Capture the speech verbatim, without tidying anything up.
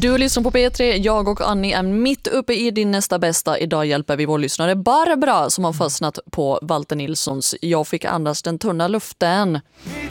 Du lyssnar på P tre, jag och Annie är mitt uppe i din nästa bästa. Idag hjälper vi vår lyssnare Barbara som har fastnat på Walter Nilssons Jag fick andas den tunna luften.